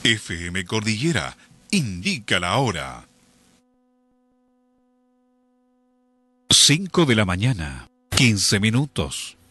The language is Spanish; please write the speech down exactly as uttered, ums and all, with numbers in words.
F M Cordillera indica la hora. cinco de la mañana, quince minutos.